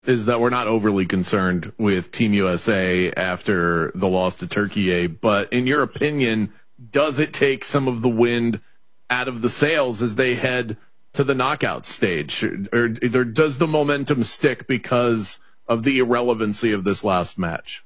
is that we're not overly concerned with Team USA after the loss to Turkey. But in your opinion, does it take some of the wind out of the sails as they head to the knockout stage? Or does the momentum stick because of the irrelevancy of this last match?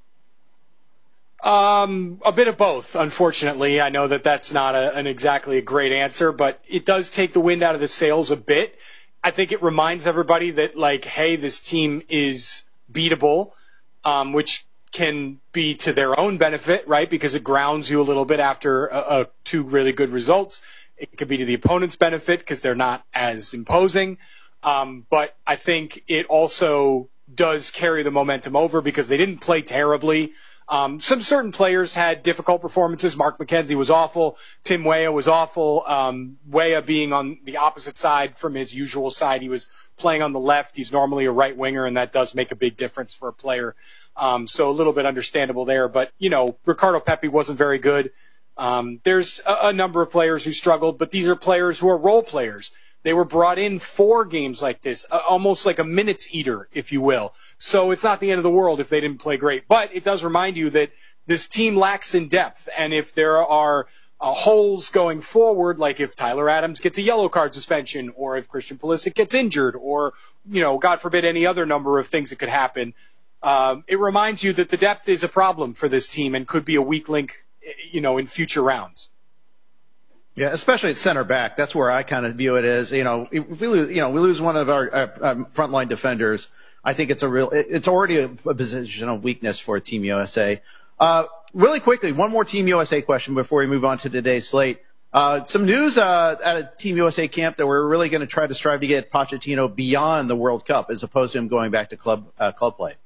A bit of both, unfortunately. I know that that's not an exactly a great answer, but it does take the wind out of the sails a bit. I think it reminds everybody that, like, hey, this team is beatable, which can be to their own benefit, right? Because it grounds you a little bit after two really good results. It could be to the opponent's benefit because they're not as imposing. But I think it also does carry the momentum over because they didn't play terribly. Some certain players had difficult performances. Mark McKenzie was awful. Tim Weah was awful. Weah being on the opposite side from his usual side. He was playing on the left. He's normally a right winger, and that does make a big difference for a player. So a little bit understandable there. But, you know, Ricardo Pepi wasn't very good. There's a number of players who struggled, but these are players who are role players. They were brought in for games like this, almost like a minutes eater, if you will. So it's not the end of the world if they didn't play great. But it does remind you that this team lacks in depth. And if there are holes going forward, like if Tyler Adams gets a yellow card suspension, or if Christian Pulisic gets injured, or, you know, God forbid, any other number of things that could happen, it reminds you that the depth is a problem for this team and could be a weak link, you know, in future rounds. Yeah, especially at center back. That's where I kind of view it as, you know, if we lose one of our frontline defenders, I think it's already a position of weakness for Team USA. Really quickly, one more Team USA question before we move on to today's slate. Some news at a Team USA camp that we're really going to strive to get Pochettino beyond the World Cup as opposed to him going back to club play.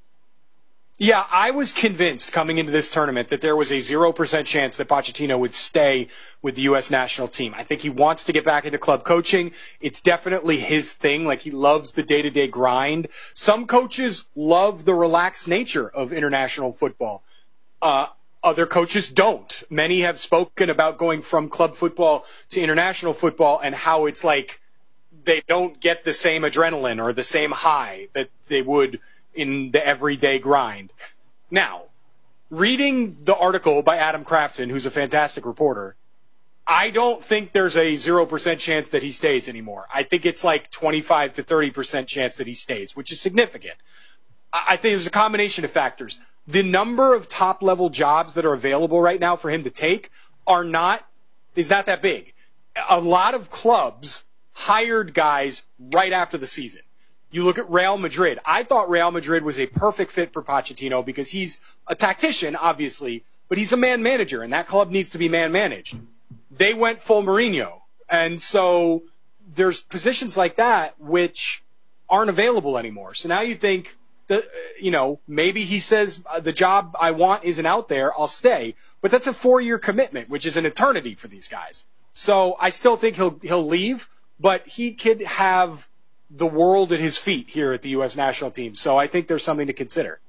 Yeah, I was convinced coming into this tournament that there was a 0% chance that Pochettino would stay with the U.S. national team. I think he wants to get back into club coaching. It's definitely his thing. Like, he loves the day-to-day grind. Some coaches love the relaxed nature of international football. Other coaches don't. Many have spoken about going from club football to international football and how it's like they don't get the same adrenaline or the same high that they would in the everyday grind. Now, reading the article by Adam Crafton, who's a fantastic reporter, I don't think there's a 0% chance that he stays anymore. I think it's like 25 to 30% chance that he stays, which is significant. I think there's a combination of factors. The number of top-level jobs that are available right now for him to take is not that big. A lot of clubs hired guys right after the season. You look at Real Madrid. I thought Real Madrid was a perfect fit for Pochettino because he's a tactician, obviously, but he's a man manager, and that club needs to be man managed. They went full Mourinho. And so there's positions like that which aren't available anymore. So now you think that, you know, maybe he says the job I want isn't out there, I'll stay. But that's a 4-year commitment, which is an eternity for these guys. So I still think he'll leave, but he could have the world at his feet here at the U.S. national team. So I think there's something to consider.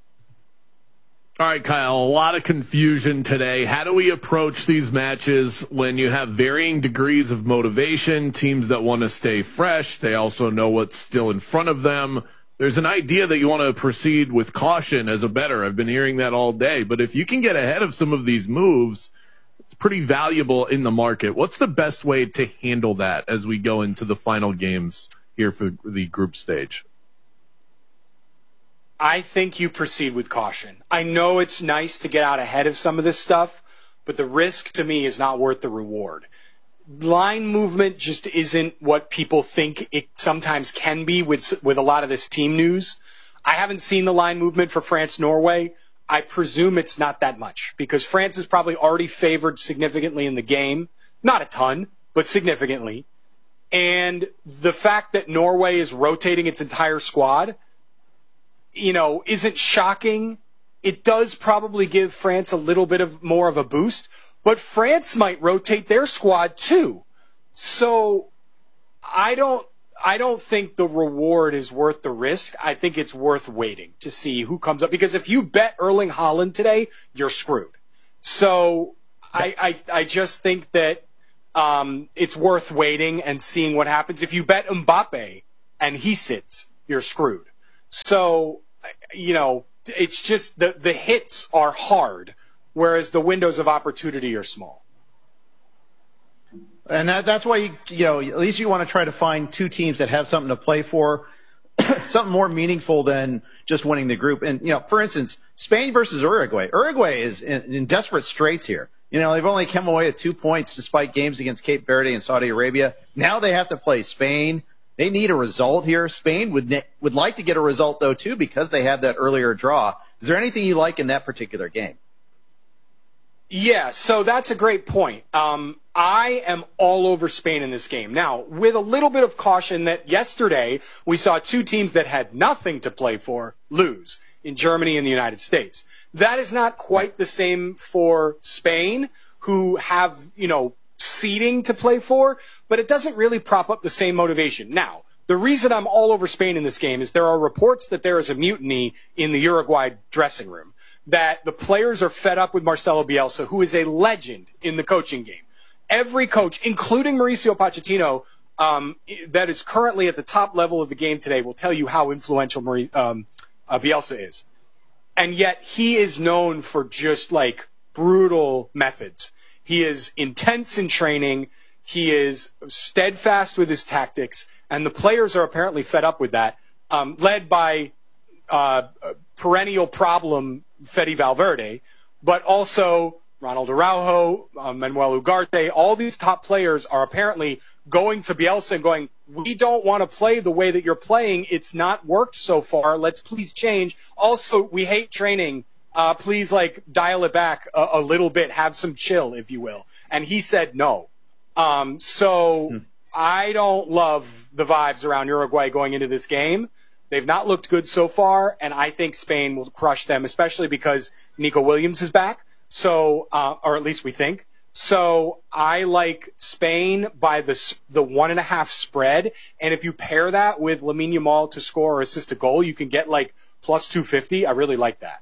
All right, Kyle, a lot of confusion today. How do we approach these matches when you have varying degrees of motivation, teams that want to stay fresh? They also know what's still in front of them. There's an idea that you want to proceed with caution as a bettor. I've been hearing that all day. But if you can get ahead of some of these moves, it's pretty valuable in the market. What's the best way to handle that as we go into the final games here for the group stage? I think you proceed with caution. I know it's nice to get out ahead of some of this stuff, but the risk to me is not worth the reward. Line movement just isn't what people think it sometimes can be with a lot of this team news. I haven't seen the line movement for France-Norway. I presume it's not that much because France is probably already favored significantly in the game. Not a ton, but significantly. And the fact that Norway is rotating its entire squad, you know, isn't shocking. It does probably give France a little bit more of a boost, but France might rotate their squad too. So I don't think the reward is worth the risk. I think it's worth waiting to see who comes up, because if you bet Erling Haaland today, you're screwed. So I just think that it's worth waiting and seeing what happens. If you bet Mbappe and he sits, you're screwed. So, it's just the hits are hard, whereas the windows of opportunity are small. And that's why, at least you want to try to find two teams that have something to play for, something more meaningful than just winning the group. And, for instance, Spain versus Uruguay. Uruguay is in desperate straits here. They've only come away with 2 points despite games against Cape Verde and Saudi Arabia. Now they have to play Spain. They need a result here. Spain would like to get a result, though, too, because they have that earlier draw. Is there anything you like in that particular game? Yeah, so that's a great point. I am all over Spain in this game. Now, with a little bit of caution that yesterday we saw two teams that had nothing to play for lose in Germany and the United States. That is not quite the same for Spain, who have, seeding to play for, but it doesn't really prop up the same motivation. Now, the reason I'm all over Spain in this game is there are reports that there is a mutiny in the Uruguay dressing room, that the players are fed up with Marcelo Bielsa, who is a legend in the coaching game. Every coach, including Mauricio Pochettino, that is currently at the top level of the game today, will tell you how influential Bielsa is. And yet he is known for just like brutal methods. He is intense in training. He is steadfast with his tactics. And the players are apparently fed up with that, led by perennial problem Fede Valverde, but also Ronald Araujo, Manuel Ugarte. All these top players are apparently going to Bielsa and going, we don't want to play the way that you're playing. It's not worked so far. Let's please change. Also, we hate training. Please, dial it back a little bit. Have some chill, if you will. And he said no. I don't love the vibes around Uruguay going into this game. They've not looked good so far, and I think Spain will crush them, especially because Nico Williams is back. So, or at least we think. So I like Spain by the 1.5 spread. And if you pair that with Lamine Yamal to score or assist a goal, you can get plus 250. I really like that.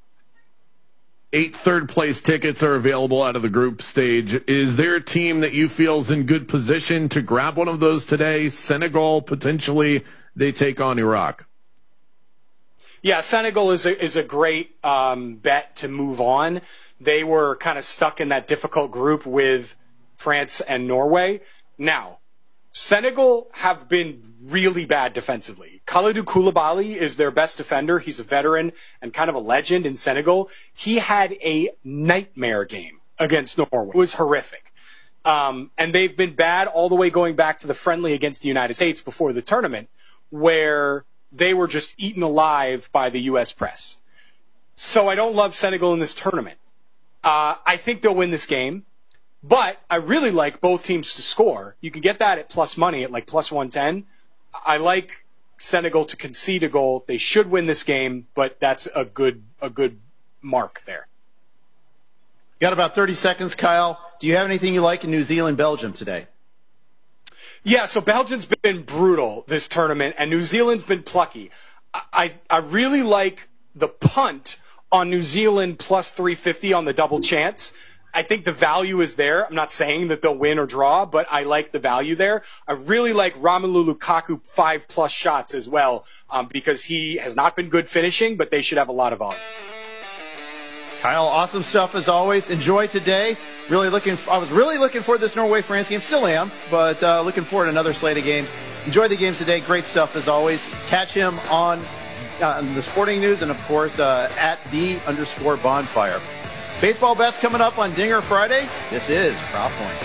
8 third-place tickets are available out of the group stage. Is there a team that you feel is in good position to grab one of those today? Senegal, potentially, they take on Iraq. Yeah, Senegal is a great bet to move on. They were kind of stuck in that difficult group with France and Norway. Now, Senegal have been really bad defensively. Kalidou Koulibaly is their best defender. He's a veteran and kind of a legend in Senegal. He had a nightmare game against Norway. It was horrific. And they've been bad all the way going back to the friendly against the United States before the tournament, where they were just eaten alive by the U.S. press. So I don't love Senegal in this tournament. I think they'll win this game, but I really like both teams to score. You can get that at plus money at plus 110. I like Senegal to concede a goal. They should win this game, but that's a good mark there. Got about 30 seconds, Kyle. Do you have anything you like in New Zealand, Belgium today? Yeah, so Belgium's been brutal this tournament, and New Zealand's been plucky. I really like the punt on New Zealand plus 350 on the double chance. I think the value is there. I'm not saying that they'll win or draw, but I like the value there. I really like Romelu Lukaku 5+ shots as well, because he has not been good finishing, but they should have a lot of volume. Kyle, awesome stuff as always. Enjoy today. I was really looking forward to this Norway-France game. Still am, but looking forward to another slate of games. Enjoy the games today. Great stuff as always. Catch him on the Sporting News and, of course, at @the_bonfire. Baseball bets coming up on Dinger Friday. This is Prop Point.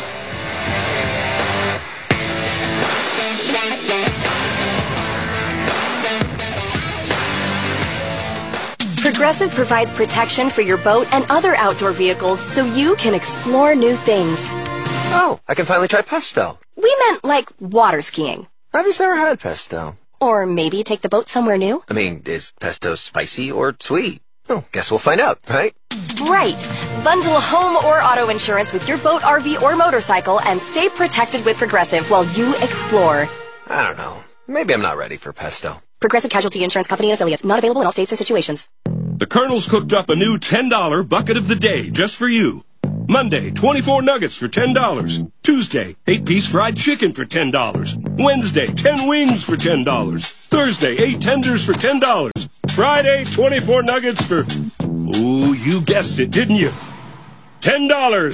Progressive provides protection for your boat and other outdoor vehicles so you can explore new things. Oh, I can finally try pesto. We meant water skiing. I've just never had pesto. Or maybe take the boat somewhere new. I mean, is pesto spicy or sweet? Oh, guess we'll find out, right? Right. Bundle home or auto insurance with your boat, RV, or motorcycle and stay protected with Progressive while you explore. I don't know. Maybe I'm not ready for pesto. Progressive Casualty Insurance Company and Affiliates. Not available in all states or situations. The Colonel's cooked up a new $10 bucket of the day just for you. Monday, 24 nuggets for $10. Tuesday, 8-piece fried chicken for $10. Wednesday, 10 wings for $10. Thursday, 8 tenders for $10. Friday, 24 nuggets for, ooh, you guessed it, didn't you? $10.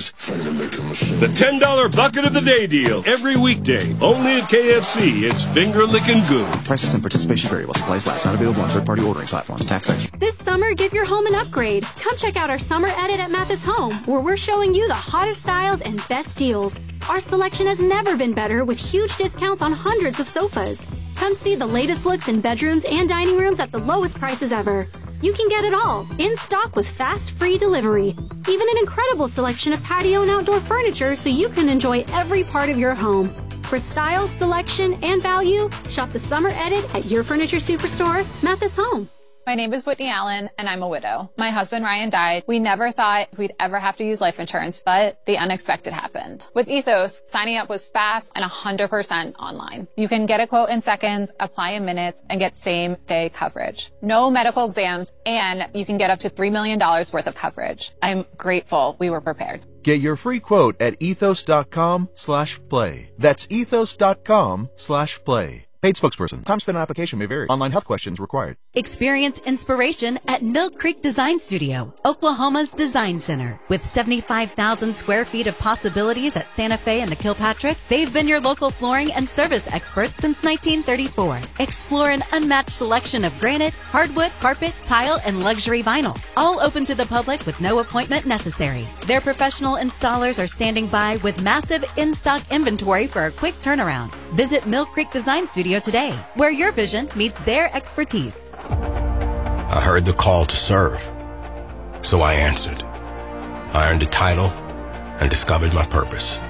The $10 bucket of the day deal. Every weekday. Only at KFC. It's finger licking good. Prices and participation vary while supplies last. Not available on third-party ordering platforms. Tax section. This summer, give your home an upgrade. Come check out our summer edit at Mathis Home, where we're showing you the hottest styles and best deals. Our selection has never been better, with huge discounts on hundreds of sofas. Come see the latest looks in bedrooms and dining rooms at the lowest prices ever. You can get it all, in stock with fast, free delivery. Even an incredible selection of patio and outdoor furniture so you can enjoy every part of your home. For style, selection, and value, shop the summer edit at your furniture superstore, Mathis Home. My name is Whitney Allen, and I'm a widow. My husband, Ryan, died. We never thought we'd ever have to use life insurance, but the unexpected happened. With Ethos, signing up was fast and 100% online. You can get a quote in seconds, apply in minutes, and get same-day coverage. No medical exams, and you can get up to $3 million worth of coverage. I'm grateful we were prepared. Get your free quote at ethos.com/play. That's ethos.com/play. Paid spokesperson. Time spent on application may vary. Online health questions required. Experience inspiration at Mill Creek Design Studio, Oklahoma's design center. With 75,000 square feet of possibilities at Santa Fe and the Kilpatrick, they've been your local flooring and service experts since 1934. Explore an unmatched selection of granite, hardwood, carpet, tile, and luxury vinyl. All open to the public with no appointment necessary. Their professional installers are standing by with massive in-stock inventory for a quick turnaround. Visit Mill Creek Design Studio today, where your vision meets their expertise. I heard the call to serve, so I answered. I earned a title and discovered my purpose.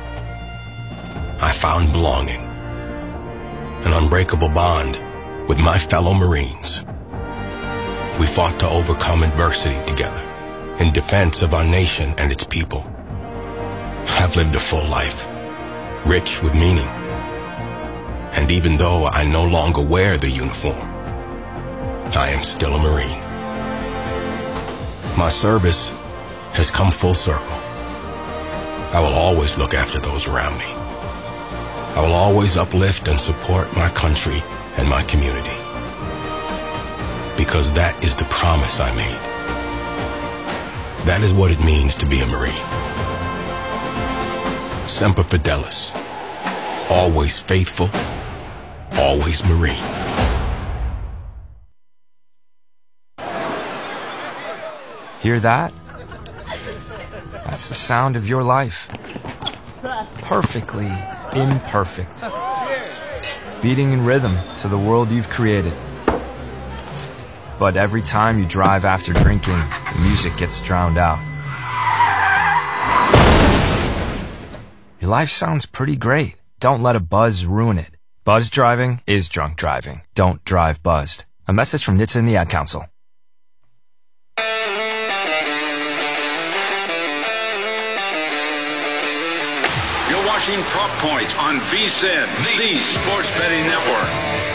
I found belonging, an unbreakable bond with my fellow Marines. We fought to overcome adversity together in defense of our nation and its people. I've lived a full life, rich with meaning. And even though I no longer wear the uniform, I am still a Marine. My service has come full circle. I will always look after those around me. I will always uplift and support my country and my community. Because that is the promise I made. That is what it means to be a Marine. Semper Fidelis. Always faithful. Always Marine. Hear that? That's the sound of your life. Perfectly imperfect. Beating in rhythm to the world you've created. But every time you drive after drinking, the music gets drowned out. Your life sounds pretty great. Don't let a buzz ruin it. Buzz driving is drunk driving. Don't drive buzzed. A message from NHTSA and the Ad Council. You're watching Prop Points on VSiN, the Sports Betting Network.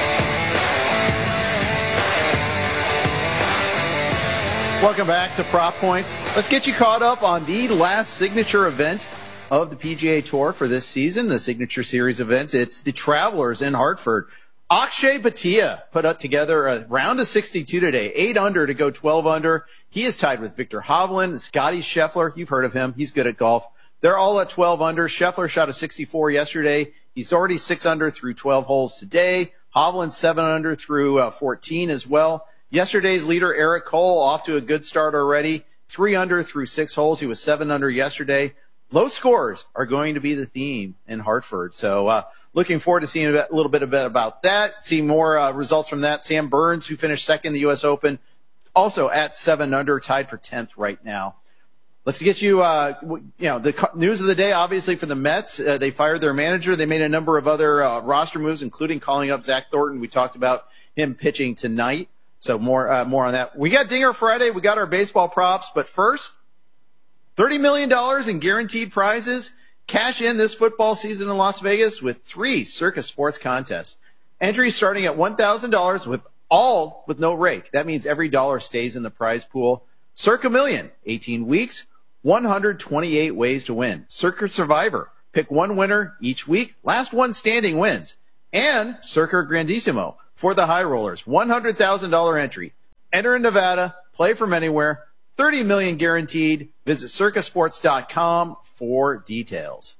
Welcome back to Prop Points. Let's get you caught up on the last signature event of the PGA Tour for this season, the Signature Series events. It's the Travelers in Hartford. Akshay Bhatia put up together a round of 62 today, 8 under to go 12 under. He is tied with Viktor Hovland, Scotty Scheffler. You've heard of him. He's good at golf. They're all at 12 under. Scheffler shot a 64 yesterday. He's already 6 under through 12 holes today. Hovland 7 under through 14 as well. Yesterday's leader, Eric Cole, off to a good start already. 3 under through 6 holes. He was 7 under yesterday. Low scores are going to be the theme in Hartford. So looking forward to seeing a little bit about that, see more results from that. Sam Burns, who finished second in the U.S. Open, also at 7 under, tied for 10th right now. Let's get you, the news of the day, obviously, for the Mets. They fired their manager. They made a number of other roster moves, including calling up Zach Thornton. We talked about him pitching tonight. So more on that. We got Dinger Friday. We got our baseball props. But first, $30 million in guaranteed prizes. Cash in this football season in Las Vegas with 3 Circus Sports contests. Entries starting at $1,000 with no rake. That means every dollar stays in the prize pool. Circa Million, 18 weeks, 128 ways to win. Circuit Survivor. Pick one winner each week. Last one standing wins. And Circuit Grandissimo for the high rollers. $100,000 entry. Enter in Nevada. Play from anywhere. 30 million guaranteed. Visit circusports.com for details.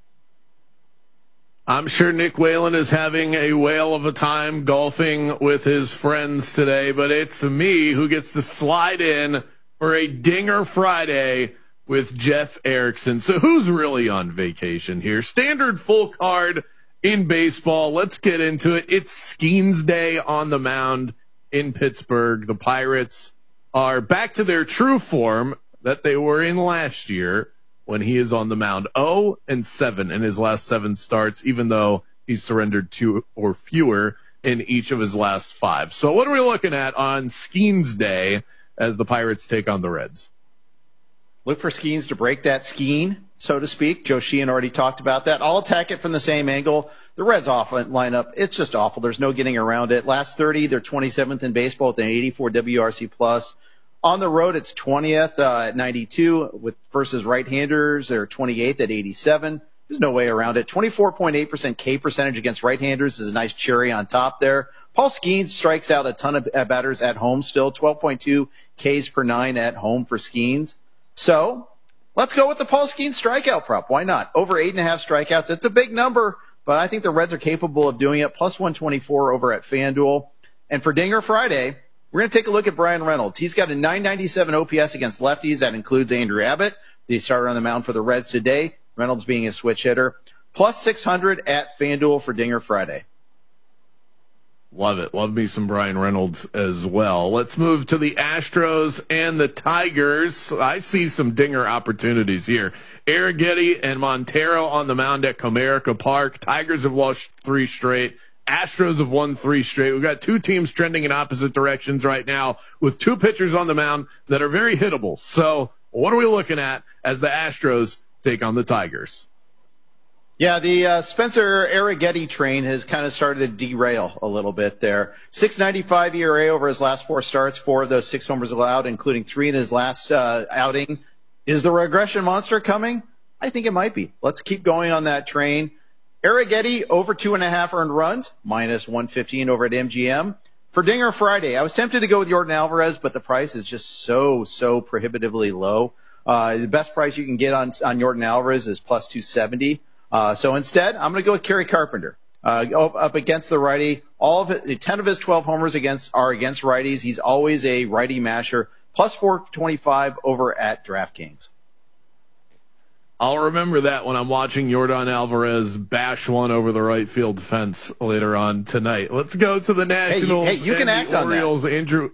I'm sure Nick Whalen is having a whale of a time golfing with his friends today, but it's me who gets to slide in for a Dinger Friday with Jeff Erickson. So who's really on vacation here? Standard full card in baseball. Let's get into it. It's Skeens Day on the mound in Pittsburgh. The Pirates are back to their true form that they were in last year when he is on the mound. 0-7 in his last 7 starts, even though he's surrendered 2 or fewer in each of his last 5. So what are we looking at on Skeens Day as the Pirates take on the Reds? Look for Skeens to break that skeen, so to speak. Joe Sheehan already talked about that. I'll attack it from the same angle. The Reds' offense lineup, it's just awful. There's no getting around it. Last 30, they're 27th in baseball with an 84 WRC+. On the road, it's 20th at 92 versus right-handers. They're 28th at 87. There's no way around it. 24.8% K percentage against right-handers is a nice cherry on top there. Paul Skeens strikes out a ton of batters at home still. 12.2 Ks per 9 at home for Skeens. So let's go with the Paul Skeens strikeout prop. Why not? Over 8.5 strikeouts. It's a big number, but I think the Reds are capable of doing it. Plus 124 over at FanDuel. And for Dinger Friday, we're going to take a look at Brian Reynolds. He's got a 997 OPS against lefties. That includes Andrew Abbott, the starter on the mound for the Reds today. Reynolds being a switch hitter. Plus 600 at FanDuel for Dinger Friday. Love it. Love me some Brian Reynolds as well. Let's move to the Astros and the Tigers. I see some dinger opportunities here. Arrighetti and Montero on the mound at Comerica Park. Tigers have lost 3 straight. Astros have won 3 straight. We've got 2 teams trending in opposite directions right now with 2 pitchers on the mound that are very hittable. So what are we looking at as the Astros take on the Tigers? Yeah, the Spencer Arrighetti train has kind of started to derail a little bit there. 6.95 ERA over his last 4 starts, 4 of those 6 homers allowed, including 3 in his last outing. Is the regression monster coming? I think it might be. Let's keep going on that train. Arrighetti over 2.5 earned runs, minus 115 over at MGM. For Dinger Friday, I was tempted to go with Yordan Alvarez, but the price is just so prohibitively low. The best price you can get on Yordan Alvarez is plus 270. So instead, I'm going to go with Kerry Carpenter. Up against the righty. 10 of his 12 homers are against righties. He's always a righty masher. Plus 425 over at DraftKings. I'll remember that when I'm watching Yordan Alvarez bash one over the right field fence later on tonight. Let's go to the Nationals. Hey, you can act on Orioles. that. Andrew.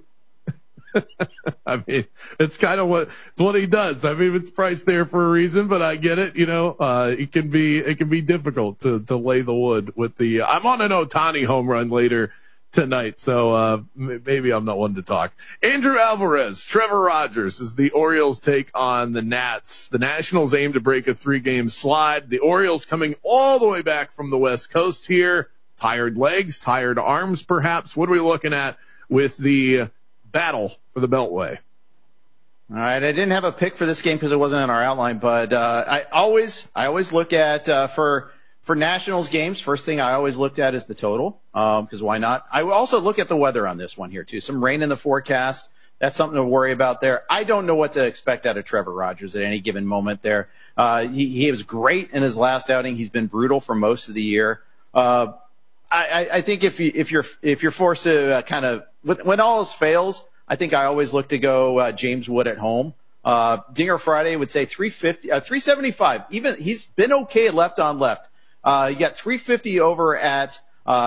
I mean, it's kind of what he does. I mean, it's priced there for a reason, but I get it. You know, it can be difficult to lay the wood with the. I'm on an Ohtani home run later tonight, so maybe I'm not one to talk. Andrew Alvarez, Trevor Rogers as the Orioles take on the Nats. The Nationals aim to break a 3-game slide. The Orioles coming all the way back from the West Coast here. Tired legs, tired arms, perhaps. What are we looking at with the battle for the Beltway? All right, I didn't have a pick for this game because it wasn't in our outline, but I always look at for Nationals games. First thing I always looked at is the total, because why not? I will also look at the weather on this one here too. Some rain in the forecast. That's something to worry about there. I don't know what to expect out of Trevor Rogers at any given moment there. He was great in his last outing. He's been brutal for most of the year. I think if you're forced to kind of when all else fails, I think I always look to go James Wood at home. Dinger Friday would say 375. Even he's been okay at left on left. You got 350 over at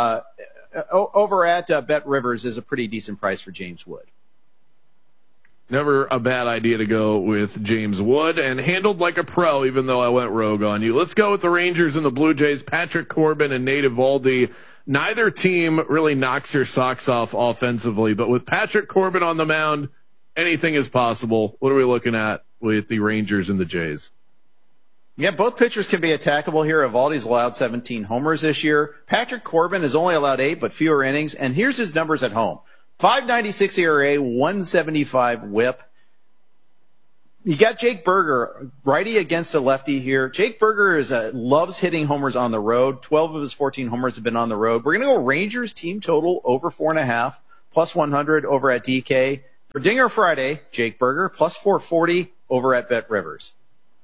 Bet Rivers is a pretty decent price for James Wood. Never a bad idea to go with James Wood, and handled like a pro, even though I went rogue on you. Let's go with the Rangers and the Blue Jays. Patrick Corbin and Nate Eovaldi. Neither team really knocks your socks off offensively, but with Patrick Corbin on the mound, anything is possible. What are we looking at with the Rangers and the Jays? Yeah, both pitchers can be attackable here. Eovaldi's allowed 17 homers this year. Patrick Corbin has only allowed 8, but fewer innings. And here's his numbers at home. 5.96 ERA, 1.75 WHIP. You got Jake Berger, righty against a lefty here. Jake Berger loves hitting homers on the road. 12 of his 14 homers have been on the road. We're going to go Rangers team total over 4.5, plus 100 over at DK. For Dinger Friday, Jake Berger, plus 440 over at Bet Rivers.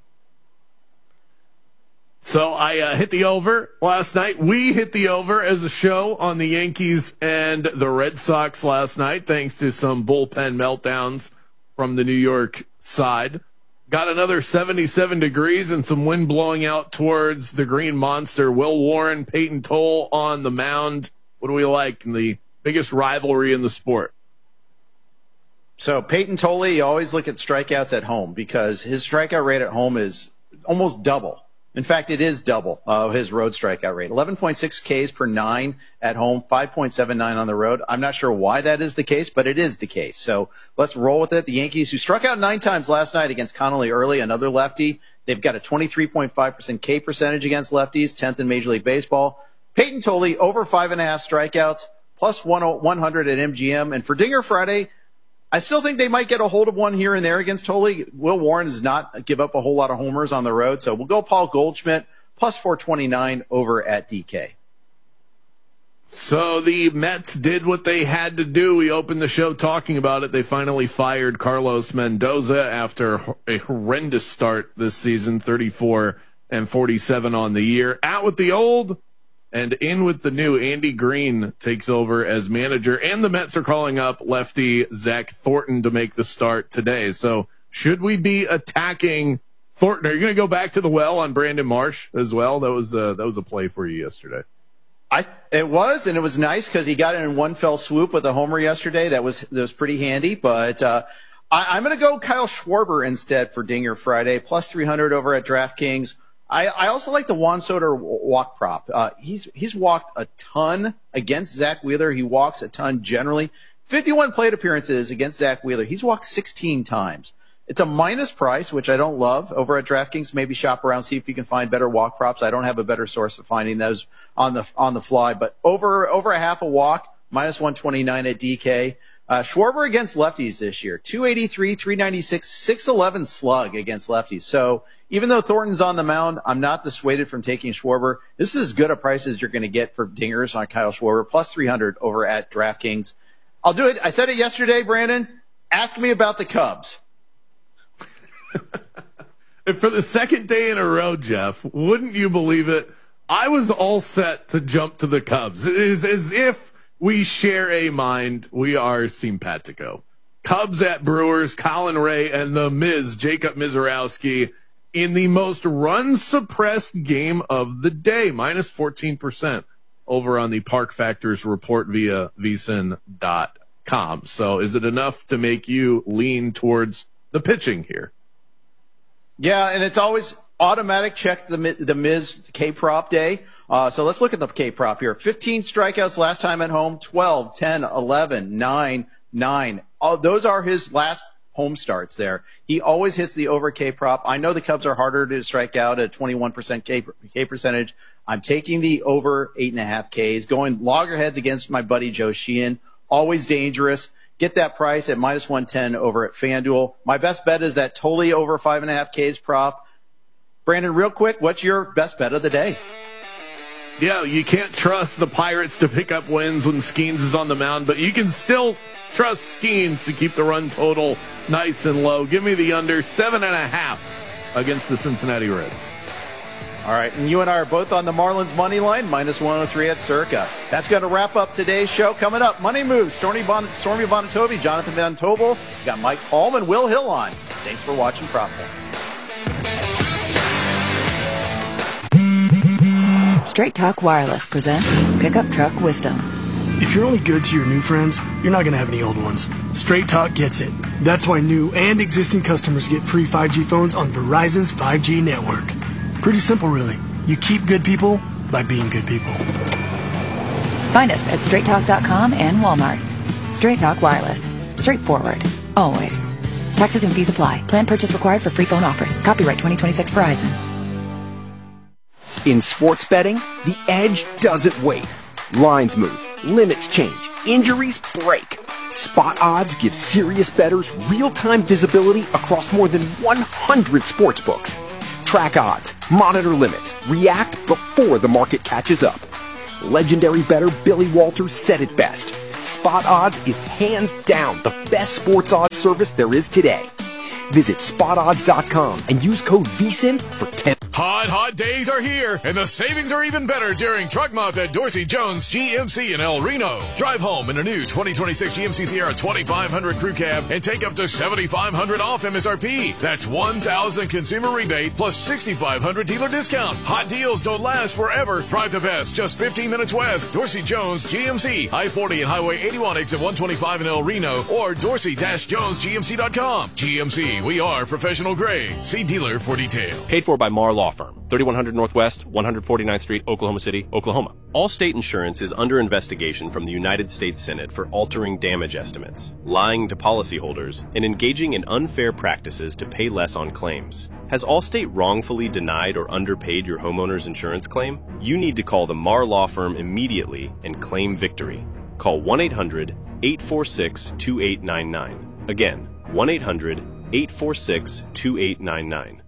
So I hit the over last night. We hit the over as a show on the Yankees and the Red Sox last night, thanks to some bullpen meltdowns from the New York side. Got another 77 degrees and some wind blowing out towards the Green Monster. Will Warren, Peyton Toll on the mound. What do we like in the biggest rivalry in the sport? So Peyton Tolle, you always look at strikeouts at home because his strikeout rate at home is almost double. In fact, it is double his road strikeout rate. 11.6 Ks per 9 at home, 5.79 on the road. I'm not sure why that is the case, but it is the case. So let's roll with it. The Yankees, who struck out 9 times last night against Connolly Early, another lefty, they've got a 23.5% K percentage against lefties, 10th in Major League Baseball. Peyton Tolle, over 5.5 strikeouts, plus 100 at MGM. And for Dinger Friday, I still think they might get a hold of one here and there against Tolle. Will Warren does not give up a whole lot of homers on the road, so we'll go Paul Goldschmidt, plus 429 over at DK. So the Mets did what they had to do. We opened the show talking about it. They finally fired Carlos Mendoza after a horrendous start this season, 34-47 on the year. Out with the old and in with the new. Andy Green takes over as manager, and the Mets are calling up lefty Zach Thornton to make the start today. So should we be attacking Thornton? Are you going to go back to the well on Brandon Marsh as well? That was a play for you yesterday. It was nice because he got it in one fell swoop with a homer yesterday. That was pretty handy. But I'm going to go Kyle Schwarber instead for Dinger Friday, plus 300 over at DraftKings. I also like the Juan Soto walk prop. He's walked a ton against Zach Wheeler. He walks a ton generally. 51 plate appearances against Zach Wheeler. He's walked 16 times. It's a minus price, which I don't love. Over at DraftKings, maybe shop around, see if you can find better walk props. I don't have a better source of finding those on the fly. But over a half a walk, minus 129 at DK. Schwarber against lefties this year, 283, 396, 611 slug against lefties. So even though Thornton's on the mound, I'm not dissuaded from taking Schwarber. This is as good a price as you're going to get for dingers on Kyle Schwarber, plus 300 over at DraftKings. I'll do it. I said it yesterday, Brandon. Ask me about the Cubs. And for the second day in a row, Jeff, wouldn't you believe it? I was all set to jump to the Cubs. It is as if we share a mind. We are simpatico. Cubs at Brewers, Colin Ray, and the Miz, Jacob Mizorowski, in the most run-suppressed game of the day, minus 14% over on the Park Factors report via vsin.com. So is it enough to make you lean towards the pitching here? Yeah, and it's always automatic check the Miz K-prop day. So let's look at the K-prop here. 15 strikeouts last time at home, 12, 10, 11, 9, 9. Those are his last home starts there. He always hits the over K-prop. I know the Cubs are harder to strike out at 21% K percentage. I'm taking the over 8.5 Ks, going loggerheads against my buddy Joe Sheehan. Always dangerous. Get that price at minus 110 over at FanDuel. My best bet is that Tolle over 5.5 Ks prop. Brandon, real quick, what's your best bet of the day? Yeah, you can't trust the Pirates to pick up wins when Skeens is on the mound, but you can still trust Skeens to keep the run total nice and low. Give me the under 7.5 against the Cincinnati Reds. All right, and you and I are both on the Marlins money line, minus 103 at Circa. That's going to wrap up today's show. Coming up, Money Moves, Stormy Bonatovi, Jonathan Van Tobel. We got Mike Palm and Will Hill on. Thanks for watching Prop Points. Straight Talk Wireless presents Pickup Truck Wisdom. If you're only good to your new friends, you're not going to have any old ones. Straight Talk gets it. That's why new and existing customers get free 5G phones on Verizon's 5G network. Pretty simple, really. You keep good people by being good people. Find us at straighttalk.com and Walmart. Straight Talk Wireless. Straightforward. Always. Taxes and fees apply. Plan purchase required for free phone offers. Copyright 2026 Verizon. In sports betting, the edge doesn't wait. Lines move. Limits change. Injuries break. Spot Odds gives serious bettors real-time visibility across more than 100 sportsbooks. Track odds, monitor limits, react before the market catches up. Legendary bettor Billy Walters said it best. Spot Odds is hands down the best sports odds service there is today. Visit spotodds.com and use code VSIN for 10. Hot days are here, and the savings are even better during Truck Month at Dorsey Jones GMC in El Reno. Drive home in a new 2026 GMC Sierra 2500 Crew Cab and take up to $7,500 off MSRP. That's $1,000 consumer rebate plus $6,500 dealer discount. Hot deals don't last forever. Drive the best, just 15 minutes west. Dorsey Jones GMC, I-40 and Highway 81 exit 125 in El Reno, or dorsey-jonesgmc.com. GMC, we are professional grade. See dealer for details. Paid for by Marr Law Firm, 3100 Northwest, 149th Street, Oklahoma City, Oklahoma. Allstate Insurance is under investigation from the United States Senate for altering damage estimates, lying to policyholders, and engaging in unfair practices to pay less on claims. Has Allstate wrongfully denied or underpaid your homeowner's insurance claim? You need to call the Marr Law Firm immediately and claim victory. Call 1-800-846-2899. Again, 1-800-846-2899.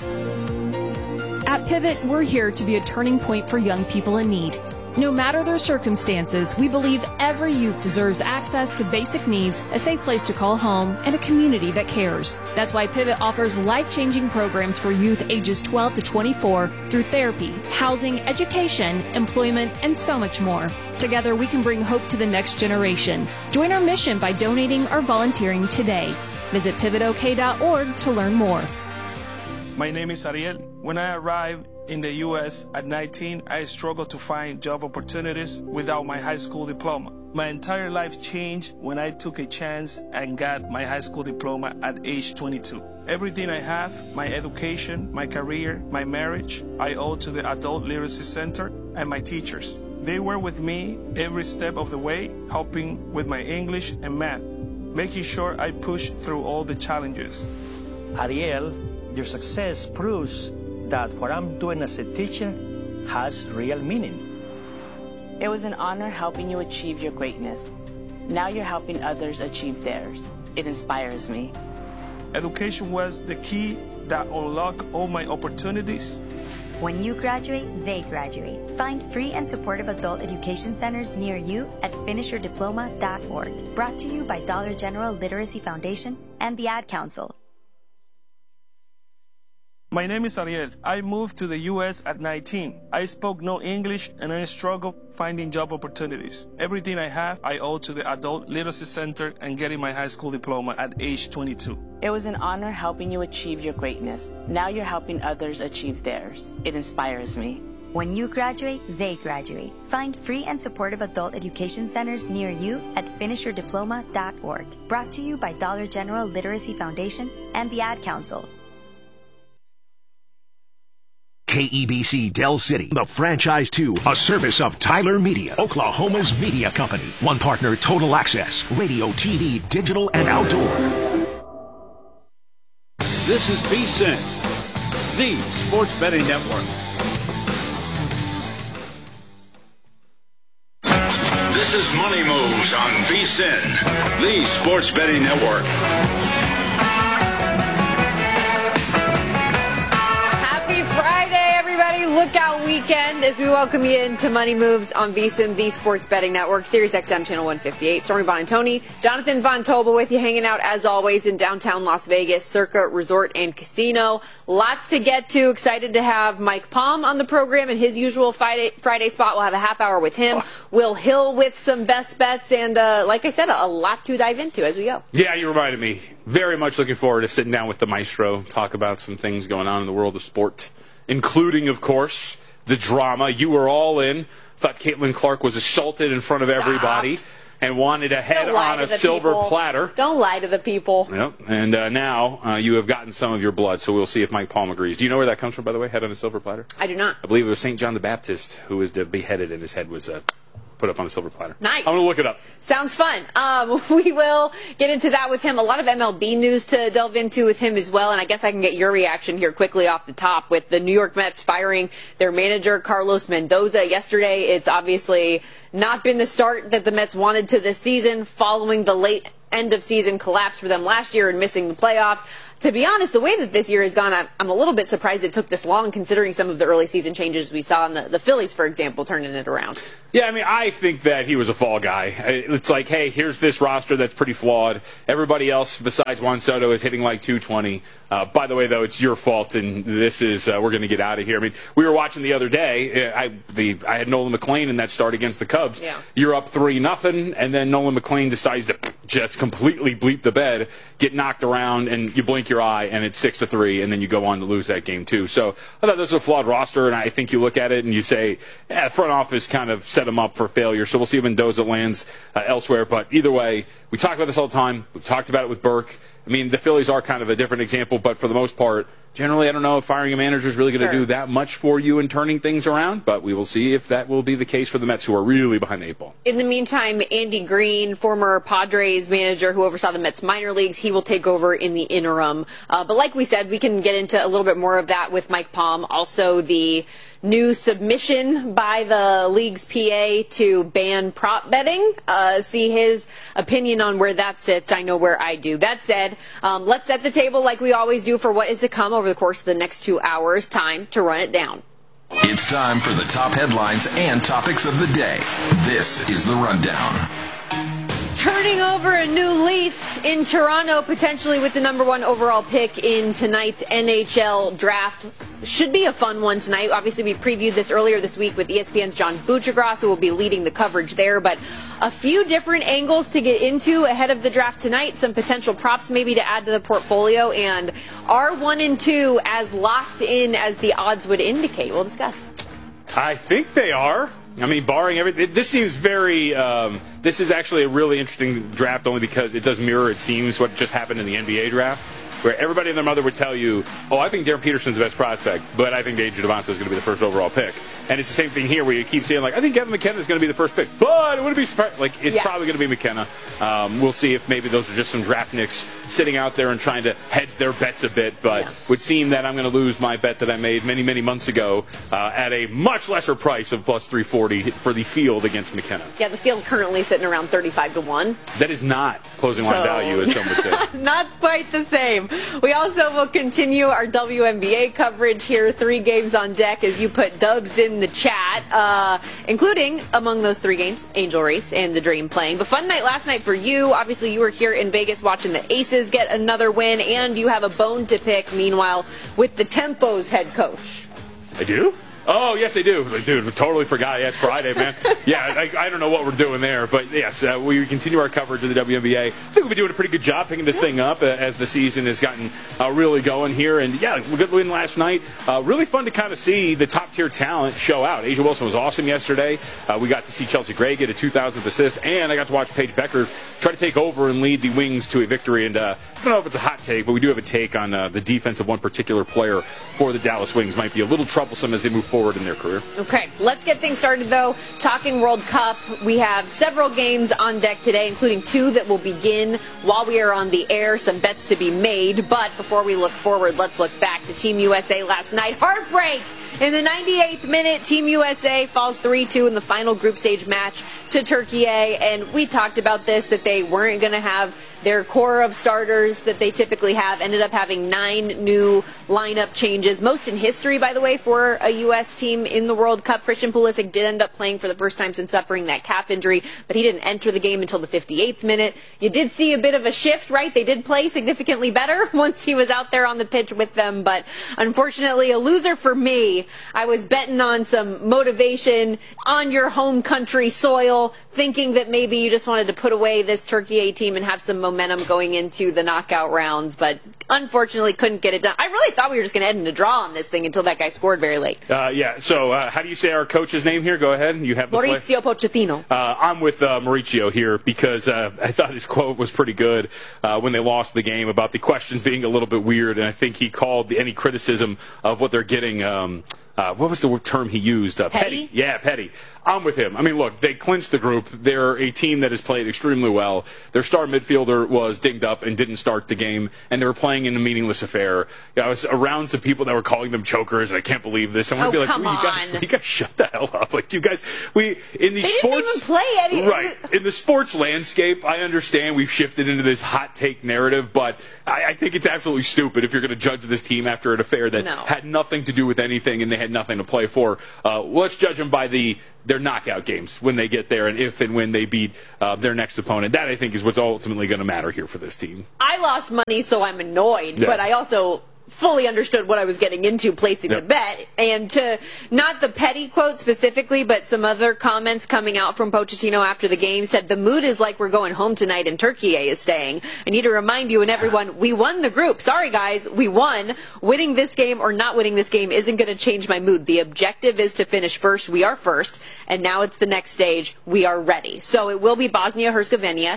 At Pivot, we're here to be a turning point for young people in need. No matter their circumstances, we believe every youth deserves access to basic needs, a safe place to call home, and a community that cares. That's why Pivot offers life-changing programs for youth ages 12 to 24 through therapy, housing, education, employment, and so much more. Together, we can bring hope to the next generation. Join our mission by donating or volunteering today. Visit pivotok.org to learn more. My name is Ariel. When I arrived in the U.S. at 19, I struggled to find job opportunities without my high school diploma. My entire life changed when I took a chance and got my high school diploma at age 22. Everything I have, my education, my career, my marriage, I owe to the Adult Literacy Center and my teachers. They were with me every step of the way, helping with my English and math, making sure I pushed through all the challenges. Ariel, your success proves that what I'm doing as a teacher has real meaning. It was an honor helping you achieve your greatness. Now you're helping others achieve theirs. It inspires me. Education was the key that unlocked all my opportunities. When you graduate, they graduate. Find free and supportive adult education centers near you at finishyourdiploma.org. Brought to you by Dollar General Literacy Foundation and the Ad Council. My name is Ariel. I moved to the U.S. at 19. I spoke no English and I struggled finding job opportunities. Everything I have, I owe to the Adult Literacy Center and getting my high school diploma at age 22. It was an honor helping you achieve your greatness. Now you're helping others achieve theirs. It inspires me. When you graduate, they graduate. Find free and supportive adult education centers near you at finishyourdiploma.org. Brought to you by Dollar General Literacy Foundation and the Ad Council. KEBC Del City, the franchise 2, a service of Tyler Media, Oklahoma's media company. One partner, Total Access, radio, TV, digital, and outdoor. This is VSIN, the Sports Betting Network. This is Money Moves on VSIN, the Sports Betting Network. Lookout weekend as we welcome you into Money Moves on VSiN, the Sports Betting Network, Sirius XM Channel 158. Stormy Bonantoni, Jonathan Von Tobel with you, hanging out as always in downtown Las Vegas, Circa Resort and Casino. Lots to get to. Excited to have Mike Palm on the program in his usual Friday spot. We'll have a half hour with him. Will Hill with some best bets, and like I said, a lot to dive into as we go. Yeah, you reminded me. Very much looking forward to sitting down with the maestro, talk about some things going on in the world of sport, including, of course, the drama. You were all in. Thought Caitlin Clark was assaulted in front of everybody and wanted a head on a silver platter. Don't lie to the people. Yep. And now you have gotten some of your blood, so we'll see if Mike Palm agrees. Do you know where that comes from, by the way, head on a silver platter? I do not. I believe it was St. John the Baptist who was beheaded, and his head was put up on the silver platter. Nice. I'm going to look it up. Sounds fun. We will get into that with him. A lot of MLB news to delve into with him as well. And I guess I can get your reaction here quickly off the top with the New York Mets firing their manager, Carlos Mendoza, yesterday. It's obviously not been the start that the Mets wanted to this season following the late end of season collapse for them last year and missing the playoffs. To be honest, the way that this year has gone, I'm a little bit surprised it took this long considering some of the early season changes we saw in the Phillies, for example, turning it around. Yeah, I mean, I think that he was a fall guy. It's like, hey, here's this roster that's pretty flawed. Everybody else besides Juan Soto is hitting like 220. By the way, though, it's your fault, and this is we're going to get out of here. I mean, we were watching the other day. I had Nolan McLean in that start against the Cubs. Yeah. You're up 3-0, and then Nolan McLean decides to just completely bleep the bed, get knocked around, and you blink your eye, and it's 6-3, and then you go on to lose that game too. So I thought this was a flawed roster, and I think you look at it and you say, front office kind of set him up for failure. So we'll see if Mendoza lands elsewhere. But either way, we talk about this all the time. We've talked about it with Burke. I mean, the Phillies are kind of a different example, but for the most part, generally, I don't know if firing a manager is really going to do that much for you in turning things around, but we will see if that will be the case for the Mets, who are really behind the 8 ball. In the meantime, Andy Green, former Padres manager who oversaw the Mets minor leagues, he will take over in the interim. But like we said, we can get into a little bit more of that with Mike Palm. Also, the new submission by the league's PA to ban prop betting. See his opinion on where that sits. I know where I do. That said, let's set the table like we always do for what is to come over the course of the next 2 hours. Time to run it down. It's time for the top headlines and topics of the day. This is the Rundown. Turning over a new leaf in Toronto, potentially with the number 1 overall pick in tonight's NHL draft. Should be a fun one tonight. Obviously, we previewed this earlier this week with ESPN's John Buccigross, who will be leading the coverage there. But a few different angles to get into ahead of the draft tonight. Some potential props maybe to add to the portfolio. And are 1 and 2 as locked in as the odds would indicate? We'll discuss. I think they are. I mean, barring everything, this seems very, this is actually a really interesting draft only because it does mirror, it seems, what just happened in the NBA draft, where everybody and their mother would tell you, oh, I think Darren Peterson's the best prospect, but I think Adrian Devonta is going to be the first overall pick. And it's the same thing here where you keep saying, like, I think Kevin McKenna is going to be the first pick, but it wouldn't be surprised. Like, it's probably going to be McKenna. We'll see if maybe those are just some draft nicks sitting out there and trying to hedge their bets a bit, but would seem that I'm going to lose my bet that I made many, many months ago at a much lesser price of plus 340 for the field against McKenna. Yeah, the field currently sitting around 35-1. That is not closing line value, as some would say. Not quite the same. We also will continue our WNBA coverage here. 3 games on deck as you put dubs in the chat, including, among those 3 games, Angel Reese and the Dream playing. But fun night last night for you. Obviously, you were here in Vegas watching the Aces get another win, and you have a bone to pick, meanwhile, with the Tempos head coach. I do? Oh, yes, they do. Dude, totally forgot. Yeah, it's Friday, man. Yeah, I don't know what we're doing there. But, yes, we continue our coverage of the WNBA. I think we've been doing a pretty good job picking this thing up as the season has gotten really going here. And, yeah, a good win last night. Really fun to kind of see the top-tier talent show out. A'ja Wilson was awesome yesterday. We got to see Chelsea Gray get a 2,000th assist. And I got to watch Paige Beckers try to take over and lead the Wings to a victory. And I don't know if it's a hot take, but we do have a take on the defense of one particular player for the Dallas Wings. Might be a little troublesome as they move forward in their career. Okay, let's get things started, though. Talking World Cup, we have several games on deck today, including 2 that will begin while we are on the air. Some bets to be made, but before we look forward, let's look back to Team USA last night. Heartbreak! In the 98th minute, Team USA falls 3-2 in the final group stage match to Turkey A, and we talked about this, that they weren't going to have their core of starters that they typically have. Ended up having 9 new lineup changes, most in history, by the way, for a U.S. team in the World Cup. Christian Pulisic did end up playing for the first time since suffering that calf injury, but he didn't enter the game until the 58th minute. You did see a bit of a shift, right? They did play significantly better once he was out there on the pitch with them, but unfortunately a loser for me. I was betting on some motivation on your home country soil, thinking that maybe you just wanted to put away this Turkey A team and have some momentum going into the knockout rounds, but unfortunately couldn't get it done. I really thought we were just going to end in a draw on this thing until that guy scored very late. Yeah, so how do you say our coach's name here? Go ahead. You have the Mauricio Pochettino. I'm with Mauricio here because I thought his quote was pretty good when they lost the game about the questions being a little bit weird, and I think he called any criticism of what they're getting what was the term he used? Petty? Yeah, petty. I'm with him. I mean, look, they clinched the group. They're a team that has played extremely well. Their star midfielder was dinged up and didn't start the game, and they were playing in a meaningless affair. I was around some people that were calling them chokers, and I can't believe this. I want to be like, you guys shut the hell up. Like, you guys, they didn't even play any. Right. In the sports landscape, I understand we've shifted into this hot take narrative, but I think it's absolutely stupid if you're going to judge this team after an affair that had nothing to do with anything and they had nothing to play for. Let's judge them by their knockout games when they get there and if and when they beat their next opponent. That, I think, is what's ultimately going to matter here for this team. I lost money, so I'm annoyed, but I also fully understood what I was getting into placing the bet. And to not the petty quote specifically, but some other comments coming out from Pochettino after the game said, the mood is like we're going home tonight and Turkey is staying. I need to remind you and everyone, we won the group. Sorry, guys, we won. Winning this game or not winning this game isn't going to change my mood. The objective is to finish first. We are first. And now it's the next stage. We are ready. So it will be Bosnia-Herzegovina,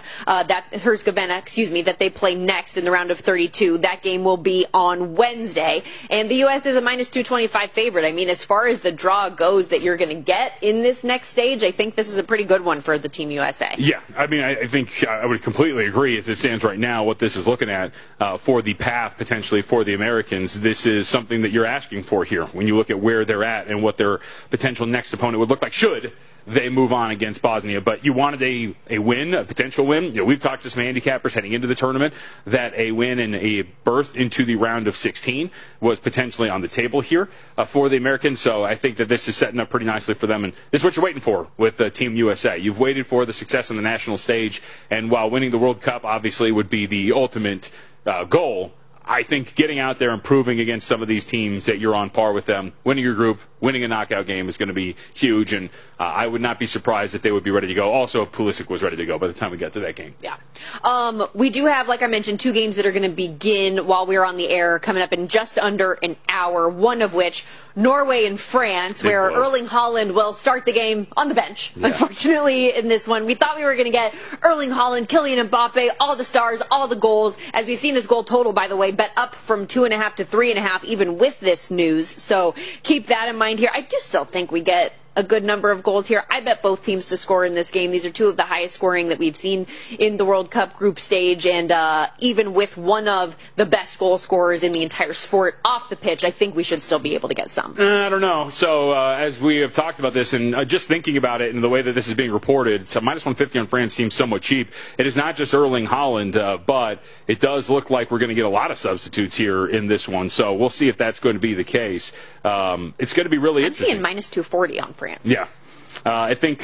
that they play next in the round of 32. That game will be on Wednesday, and the U.S. is a minus 225 favorite. I mean, as far as the draw goes that you're going to get in this next stage, I think this is a pretty good one for the Team USA. Yeah, I mean, I think I would completely agree as it stands right now, what this is looking at for the path potentially for the Americans. This is something that you're asking for here when you look at where they're at and what their potential next opponent would look like should they move on against Bosnia. But you wanted a win, a potential win. You know, we've talked to some handicappers heading into the tournament that a win and a berth into the round of 16 was potentially on the table here for the Americans. So I think that this is setting up pretty nicely for them. And this is what you're waiting for with Team USA. You've waited for the success on the national stage. And while winning the World Cup obviously would be the ultimate goal, I think getting out there and proving against some of these teams that you're on par with them, winning your group, winning a knockout game is going to be huge, and I would not be surprised if they would be ready to go. Also, if Pulisic was ready to go by the time we got to that game. Yeah. We do have, like I mentioned, 2 games that are going to begin while we're on the air coming up in just under an hour, one of which Norway and France, where Erling Haaland will start the game on the bench. Yeah. Unfortunately, in this one, we thought we were going to get Erling Haaland, Kylian Mbappe, all the stars, all the goals. As we've seen this goal total, by the way, bet up from 2.5 to 3.5, even with this news. So keep that in mind here. I do still think we get a good number of goals here. I bet both teams to score in this game. These are 2 of the highest scoring that we've seen in the World Cup group stage, and even with one of the best goal scorers in the entire sport off the pitch, I think we should still be able to get some. I don't know. So as we have talked about this, and just thinking about it and the way that this is being reported, so minus 150 on France seems somewhat cheap. It is not just Erling Haaland, but it does look like we're going to get a lot of substitutes here in this one. So we'll see if that's going to be the case. It's going to be really interesting. I'm seeing minus 240 on France. Yeah. I think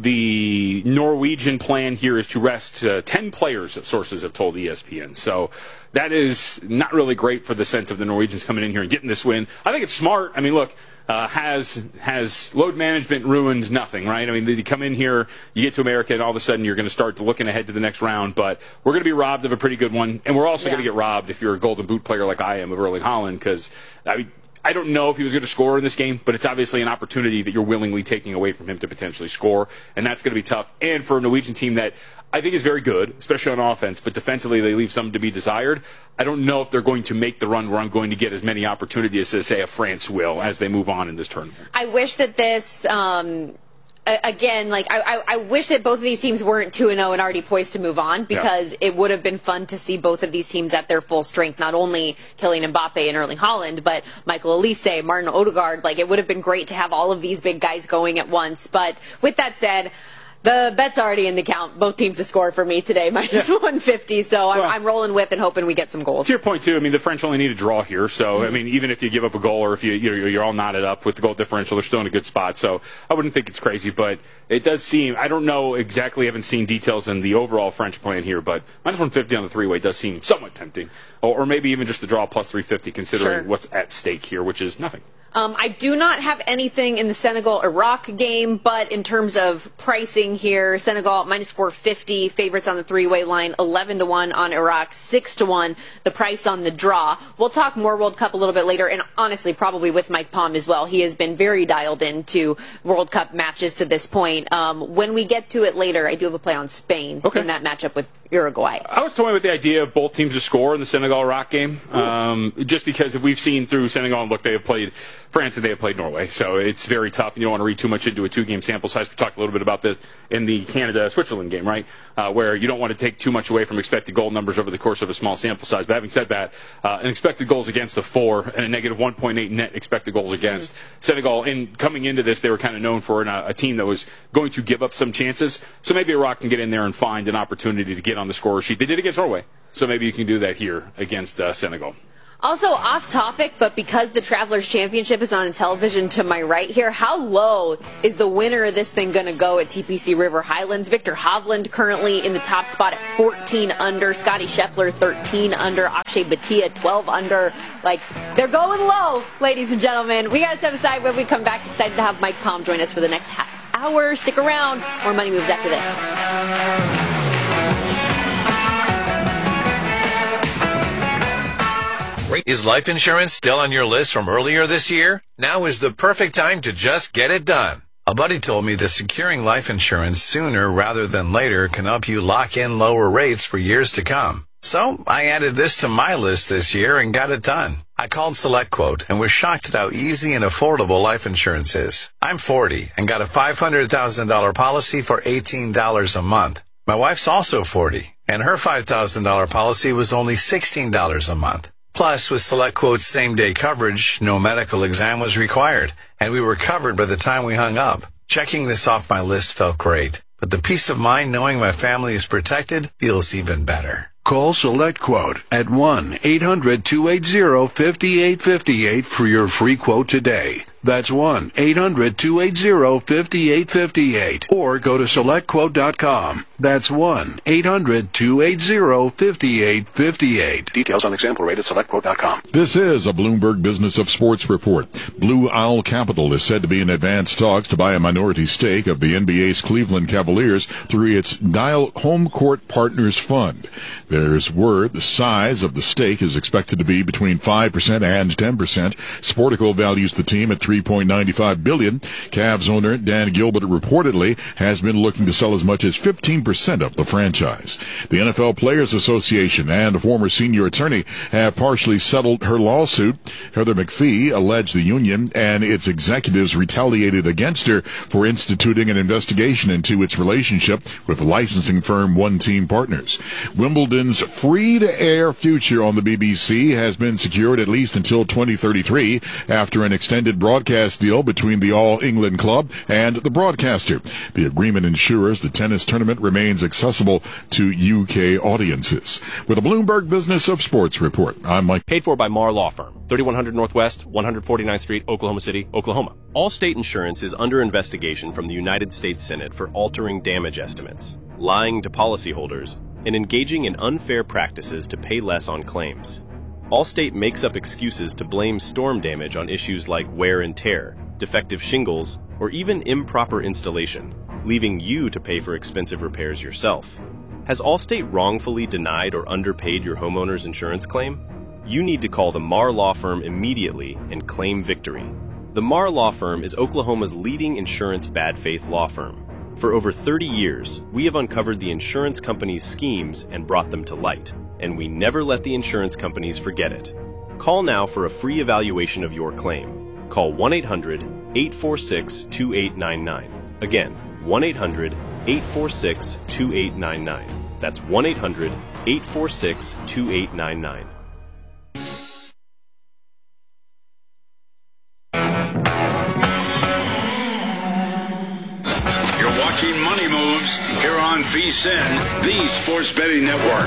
the Norwegian plan here is to rest 10 players, sources have told ESPN. So that is not really great for the sense of the Norwegians coming in here and getting this win. I think it's smart. I mean, look, has load management ruined nothing, right? I mean, you come in here, you get to America, and all of a sudden you're going to start looking ahead to the next round. But we're going to be robbed of a pretty good one. And we're also going to get robbed, if you're a Golden Boot player like I am, of Erling Haaland, because, I mean, I don't know if he was going to score in this game, but it's obviously an opportunity that you're willingly taking away from him to potentially score, and that's going to be tough. And for a Norwegian team that I think is very good, especially on offense, but defensively they leave some to be desired. I don't know if they're going to make the run where I'm going to get as many opportunities as, say, a France will as they move on in this tournament. I wish that this... Again, like I wish that both of these teams weren't 2-0 and already poised to move on, because it would have been fun to see both of these teams at their full strength. Not only Kylian Mbappe and Erling Haaland, but Michael Olise, Martin Odegaard. Like, it would have been great to have all of these big guys going at once. But with that said, the bet's already in the count. Both teams to score for me today, minus 150. So I'm rolling with and hoping we get some goals. To your point, too, I mean, the French only need a draw here. So, I mean, even if you give up a goal or if you're all knotted up with the goal differential, they're still in a good spot. So I wouldn't think it's crazy. But it does seem, I don't know exactly, haven't seen details in the overall French plan here, but minus 150 on the 3-way does seem somewhat tempting. Or maybe even just the draw plus 350, considering what's at stake here, which is nothing. I do not have anything in the Senegal-Iraq game, but in terms of pricing here, Senegal minus 450, favorites on the 3-way line, 11-1 on Iraq, 6-1, the price on the draw. We'll talk more World Cup a little bit later, and honestly, probably with Mike Palm as well. He has been very dialed into World Cup matches to this point. When we get to it later, I do have a play on Spain in that matchup with Uruguay. I was toying with the idea of both teams to score in the Senegal-Iraq game, just because we've seen through Senegal, and look, they have played France and they have played Norway, so it's very tough. You don't want to read too much into a 2-game sample size. We talked a little bit about this in the Canada-Switzerland game, right, where you don't want to take too much away from expected goal numbers over the course of a small sample size. But having said that, an expected goals against of 4 and a negative 1.8 net expected goals against. Senegal, coming into this, they were kind of known for a team that was going to give up some chances. So maybe Iraq can get in there and find an opportunity to get on the scorer sheet. They did against Norway, so maybe you can do that here against Senegal. Also off topic, but because the Travelers Championship is on television to my right here, how low is the winner of this thing going to go at TPC River Highlands? Victor Hovland currently in the top spot at 14 under. Scotty Scheffler 13 under. Akshay Bhatia 12 under. Like, they're going low, ladies and gentlemen. We got to step aside. When we come back, excited to have Mike Palm join us for the next half hour. Stick around. More Money Moves after this. Is life insurance still on your list from earlier this year? Now is the perfect time to just get it done. A buddy told me that securing life insurance sooner rather than later can help you lock in lower rates for years to come. So I added this to my list this year and got it done. I called SelectQuote and was shocked at how easy and affordable life insurance is. I'm 40 and got a $500,000 policy for $18 a month. My wife's also 40 and her $5,000 policy was only $16 a month. Plus, with SelectQuote's same-day coverage, no medical exam was required, and we were covered by the time we hung up. Checking this off my list felt great, but the peace of mind knowing my family is protected feels even better. Call SelectQuote at 1-800-280-5858 for your free quote today. That's 1-800-280-5858. Or go to SelectQuote.com. That's 1-800-280-5858. Details on example rate at SelectQuote.com. This is a Bloomberg Business of Sports report. Blue Owl Capital is said to be in advanced talks to buy a minority stake of the NBA's Cleveland Cavaliers through its Dial Home Court Partners Fund. There's word the size of the stake is expected to be between 5% and 10%. Sportico values the team at $3.95 billion. Cavs owner Dan Gilbert reportedly has been looking to sell as much as 15% of the franchise. The NFL Players Association and a former senior attorney have partially settled her lawsuit. Heather McPhee alleged the union and its executives retaliated against her for instituting an investigation into its relationship with the licensing firm One Team Partners. Wimbledon's free-to-air future on the BBC has been secured at least until 2033 after an extended broadcast deal between the All England Club and the broadcaster. The agreement ensures the tennis tournament remains accessible to UK audiences. With a Bloomberg Business of Sports report, I'm Mike. Paid for by Marr Law Firm, 3100 Northwest, 149th Street, Oklahoma City, Oklahoma. Allstate Insurance is under investigation from the United States Senate for altering damage estimates, lying to policyholders, and engaging in unfair practices to pay less on claims. Allstate makes up excuses to blame storm damage on issues like wear and tear, defective shingles, or even improper installation, leaving you to pay for expensive repairs yourself. Has Allstate wrongfully denied or underpaid your homeowner's insurance claim? You need to call the Marr Law Firm immediately and claim victory. The Marr Law Firm is Oklahoma's leading insurance bad faith law firm. For over 30 years, we have uncovered the insurance companies' schemes and brought them to light, and we never let the insurance companies forget it. Call now for a free evaluation of your claim. Call 1-800-846-2899. Again, 1-800-846-2899. That's 1-800-846-2899. Money Moves here on VSiN, the Sports Betting Network.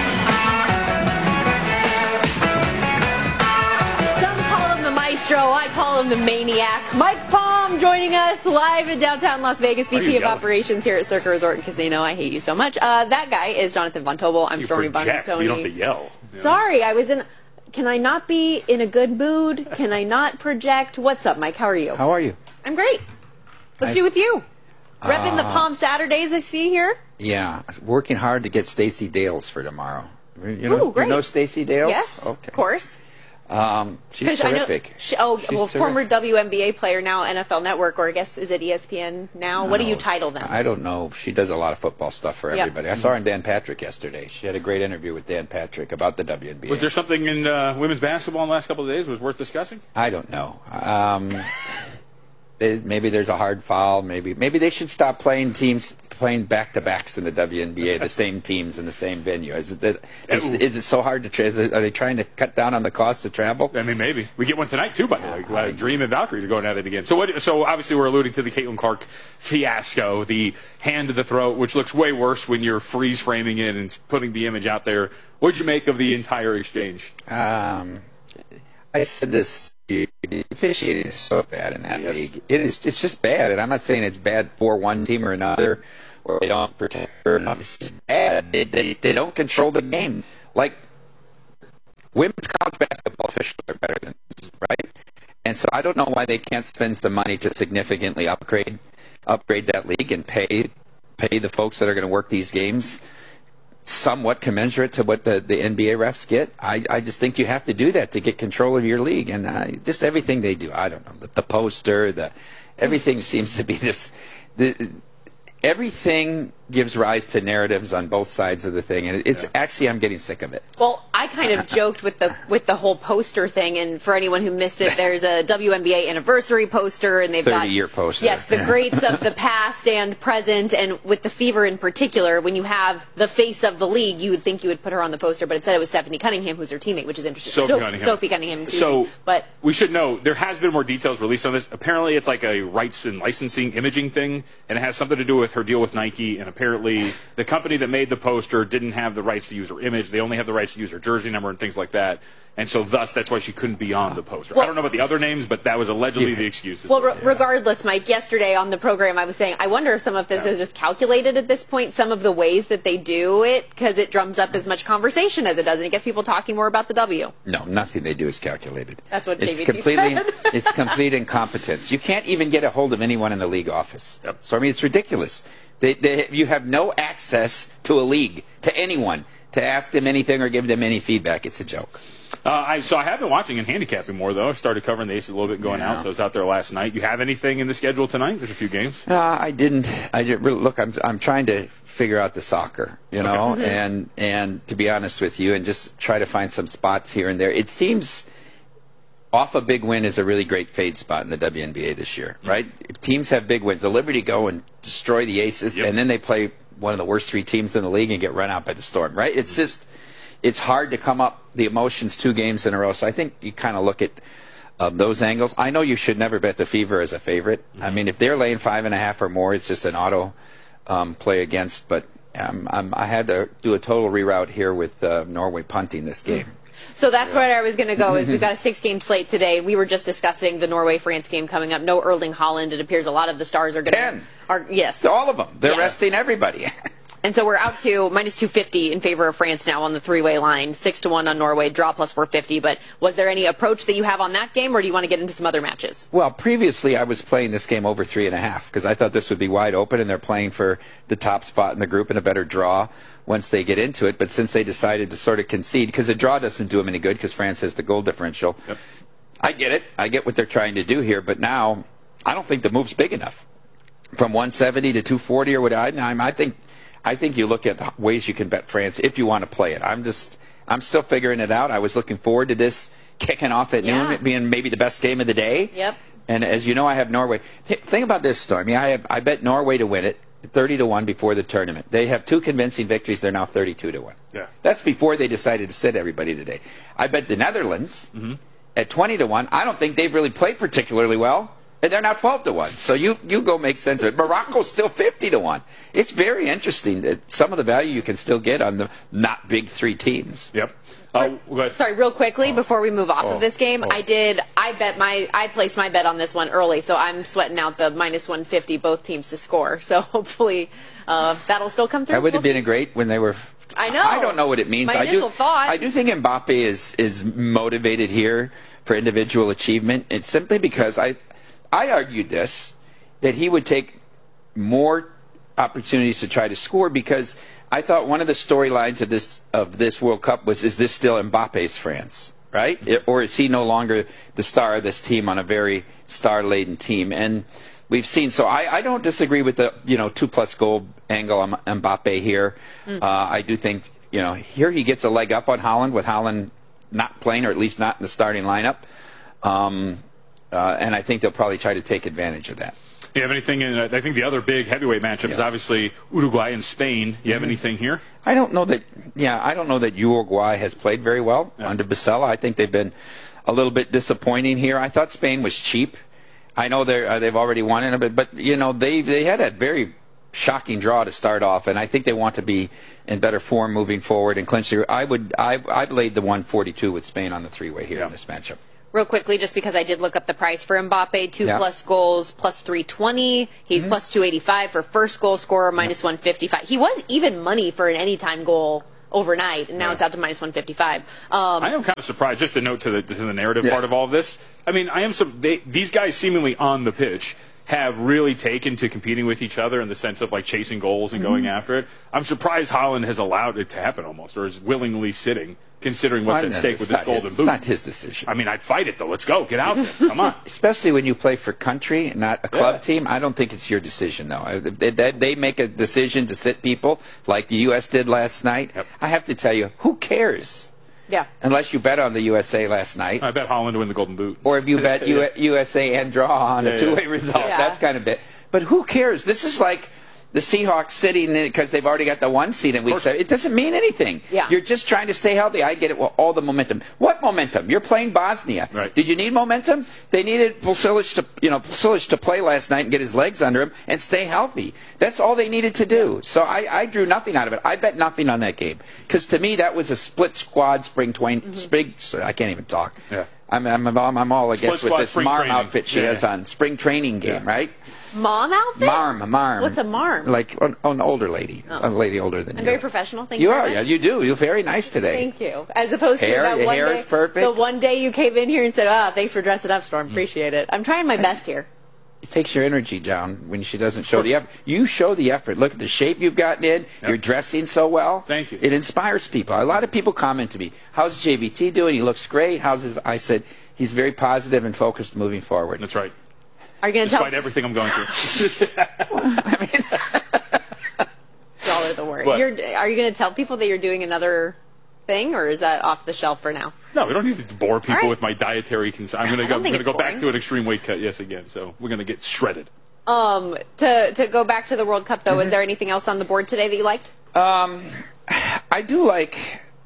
Some call him the maestro, I call him the maniac. Mike Palm joining us live in downtown Las Vegas, VP of Operations here at Circa Resort and Casino. I hate you so much. That guy is Jonathan Von Tobel. I'm Stormy Buonantony. You don't have to yell. Sorry, I was in... Can I not be in a good mood? Can I not project? What's up, Mike? How are you? How are you? I'm great. Let's do with you. Repping the Palm Saturdays, I see here. Yeah, working hard to get Stacey Dales for tomorrow. Ooh, great. You know Stacey Dales? Yes, okay. Of course. She's terrific. Former WNBA player, now NFL Network, or I guess, is it ESPN now? What do you title them? I don't know. She does a lot of football stuff for everybody. I saw her on Dan Patrick yesterday. She had a great interview with Dan Patrick about the WNBA. Was there something in women's basketball in the last couple of days that was worth discussing? I don't know. Maybe there's a hard foul. Maybe they should stop playing back-to-backs in the WNBA, the same teams in the same venue. Is it so hard to travel? Are they trying to cut down on the cost of travel? I mean, maybe. We get one tonight, too, by the way. Dream and Valkyries are going at it again. So obviously we're alluding to the Caitlin Clark fiasco, the hand to the throat, which looks way worse when you're freeze-framing it and putting the image out there. What did you make of the entire exchange? I said this. The officiating is so bad in that league. It's just bad, and I'm not saying it's bad for one team or another, or they don't protect her enough. It's just bad. They don't control the game. Like, women's college basketball officials are better than this, right? And so I don't know why they can't spend some money to significantly upgrade that league and pay the folks that are going to work these games somewhat commensurate to what the NBA refs get. I just think you have to do that to get control of your league, and just everything they do. I don't know, the poster, everything seems to be this. Everything gives rise to narratives on both sides of the thing, and it's actually, I'm getting sick of it. Well, I kind of joked with the whole poster thing, and for anyone who missed it, there's a WNBA anniversary poster, and they've got 30-year poster. Yes, the greats of the past and present, and with the Fever in particular, when you have the face of the league, you would think you would put her on the poster, but instead it was Stephanie Cunningham, who's her teammate, which is interesting. Sophie Cunningham. But we should know there has been more details released on this. Apparently, it's like a rights and licensing imaging thing, and it has something to do with her deal with Nike, and apparently the company that made the poster didn't have the rights to use her image. They only have the rights to use her jersey number and things like that. And so thus, that's why she couldn't be on the poster. I don't know about the other names, but that was allegedly the excuse. Well, regardless, Mike, yesterday on the program I was saying, I wonder if some of this is just calculated at this point, some of the ways that they do it, because it drums up as much conversation as it does, and it gets people talking more about the W. No, nothing they do is calculated. That's what JVT said. It's complete incompetence. You can't even get a hold of anyone in the league office. So, I mean, it's ridiculous. You have no access to a league, to anyone, to ask them anything or give them any feedback. It's a joke. I have been watching and handicapping more, though. I started covering the Aces a little bit going out, so I was out there last night. You have anything in the schedule tonight? There's a few games. I didn't. Look, I'm trying to figure out the soccer, and to be honest with you, and just try to find some spots here and there. It seems off a big win is a really great fade spot in the WNBA this year, right? If teams have big wins, the Liberty go and destroy the Aces, and then they play one of the worst three teams in the league and get run out by the Storm, right? It's just, it's hard to come up the emotions 2 games in a row. So I think you kind of look at those angles. I know you should never bet the Fever as a favorite. I mean, if they're laying 5.5 or more, it's just an auto play against. But I had to do a total reroute here with Norway punting this game. So that's where I was going to go. Is we've got a 6-game slate today. We were just discussing the Norway-France game coming up. No Erling Haaland. It appears a lot of the stars are going to... Yes. All of them. They're resting everybody. And so we're out to minus 250 in favor of France now on the 3-way line. 6-1 on Norway. Draw plus 450. But was there any approach that you have on that game, or do you want to get into some other matches? Well, previously I was playing this game over 3.5 because I thought this would be wide open, and they're playing for the top spot in the group and a better draw once they get into it. But since they decided to sort of concede, because the draw doesn't do them any good because France has the goal differential, I get it. I get what they're trying to do here. But now I don't think the move's big enough. From 170 to 240 or what I think you look at ways you can bet France if you want to play it. I'm still figuring it out. I was looking forward to this kicking off at noon, it being maybe the best game of the day. Yep. And as you know, I have Norway. Think about this, Stormy. I bet Norway to win it 30-1 before the tournament. They have 2 convincing victories. They're now 32-1. Yeah. That's before they decided to sit everybody today. I bet the Netherlands at 20-1. I don't think they've really played particularly well. And they're now 12-1. So you go make sense of it. Morocco's still 50-1. It's very interesting that some of the value you can still get on the not big 3 teams. Yep. Sorry, real quickly before we move off of this game, I placed my bet on this one early, so I'm sweating out the minus 150 both teams to score. So hopefully that'll still come through. That would have been great when they were. I know. I don't know what it means. My initial thought. I do think Mbappe is motivated here for individual achievement. It's simply because I argued that he would take more opportunities to try to score, because I thought one of the storylines of this World Cup was, is this still Mbappe's France? right? Or is he no longer the star of this team on a very star-laden team? And we've seen, so I don't disagree with the 2+ goal angle on Mbappe here. I do think here he gets a leg up on Haaland, with Haaland not playing, or at least not in the starting lineup. And I think they'll probably try to take advantage of that. You have anything in? I think the other big heavyweight matchup is obviously Uruguay and Spain. You have anything here? I don't know that. Yeah, I don't know that Uruguay has played very well under Basela. I think they've been a little bit disappointing here. I thought Spain was cheap. I know they've already won in a bit, but they had a very shocking draw to start off, and I think they want to be in better form moving forward and clinch their. I'd laid the 142 with Spain on the 3-way here in this matchup. Real quickly, just because I did look up the price for Mbappe, 2+ goals, plus 320. He's plus 285 for first goal scorer, minus 155. He was even money for an anytime goal overnight, and now it's out to minus 155. I am kind of surprised, just a note to the narrative part of all of this. I mean, these guys seemingly on the pitch have really taken to competing with each other in the sense of like chasing goals and going after it. I'm surprised Haaland has allowed it to happen almost, or is willingly sitting, considering what's at stake with this golden boot. It's not his decision. I mean, I'd fight it though. Let's go. Get out there. Come on. Especially when you play for country, not a club team. I don't think it's your decision though. They make a decision to sit people like the U.S. did last night. I have to tell you, who cares? Yeah. Unless you bet on the USA last night. I bet Haaland to win the golden boot. Or if you bet USA and draw on a two-way result. Yeah. That's kind of bit. But who cares? This is like the Seahawks sitting in it because they've already got the 1 seed in week 7. It doesn't mean anything. Yeah. You're just trying to stay healthy. I get it. Well, all the momentum. What momentum? You're playing Bosnia. Right. Did you need momentum? They needed Pulisic to play last night and get his legs under him and stay healthy. That's all they needed to do. So I drew nothing out of it. I bet nothing on that game because to me that was a split squad spring. I can't even talk. Yeah. I'm all against with this spring Marm training. outfit she has on. Spring training game, right? Mom outfit? Marm. What's a marm? Like an older lady. A lady older than you. I'm very professional. Thank you. You very are, much. yeah, you do. You're very nice today. Thank you. As opposed to that your one hair day, is perfect. the one day you came in here and said, thanks for dressing up, Storm. Appreciate it. I'm trying my best here. It takes your energy down when she doesn't show the effort. You show the effort. Look at the shape you've gotten in. You're dressing so well. Thank you. It inspires people. A lot of people comment to me, how's JVT doing? He looks great. I said, he's very positive and focused moving forward. That's right. Are you going to tell? Despite everything I'm going through. Y'all are the worst. What? Are you going to tell people that you're doing another thing, or is that off the shelf for now? No, we don't need to bore people All right. with my dietary concerns. I'm going to go back to an extreme weight cut, again. So we're going to get shredded. To go back to the World Cup, though, is there anything else on the board today that you liked? I do like